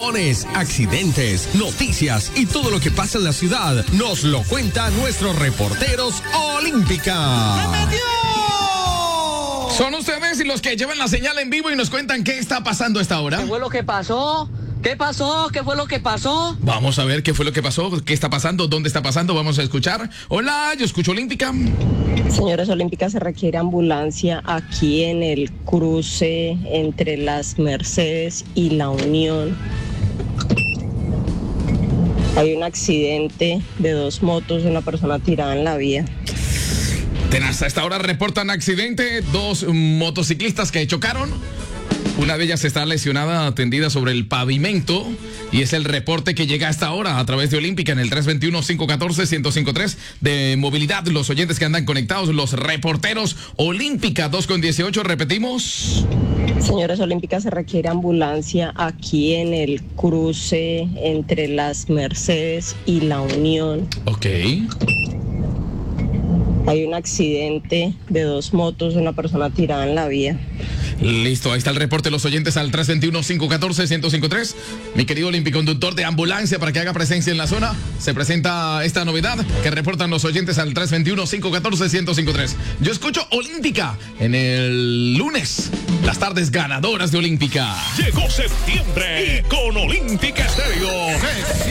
Accidentes, noticias y todo lo que pasa en la ciudad nos lo cuentan nuestros reporteros Olímpica. Son ustedes y los que llevan la señal en vivo y nos cuentan qué está pasando a esta hora. ¿Qué fue lo que pasó? ¿Qué pasó? ¿Qué fue lo que pasó? Vamos a ver qué fue lo que pasó, qué está pasando, dónde está pasando, vamos a escuchar. Hola, yo escucho Olímpica. Señores Olímpica, se requiere ambulancia aquí en el cruce entre las Mercedes y la Unión. Hay un accidente de 2 motos y una persona tirada en la vía. Tenaz, a esta hora reportan accidente, 2 motociclistas que chocaron. Una de ellas está lesionada, tendida sobre el pavimento, y es el reporte que llega hasta ahora a través de Olímpica en el 321-514-1053 de movilidad. Los oyentes que andan conectados, los reporteros Olímpica 2:18, repetimos. Señores Olímpica, se requiere ambulancia aquí en el cruce entre las Mercedes y la Unión. Ok. Hay un accidente de 2 motos y una persona tirada en la vía. Listo, ahí está el reporte de los oyentes al 321-514-1053. Mi querido Olímpico-conductor de ambulancia para que haga presencia en la zona. Se presenta esta novedad que reportan los oyentes al 321-514-1053. Yo escucho Olímpica en el lunes. Las tardes ganadoras de Olímpica. Llegó septiembre y con Olímpica Estéreo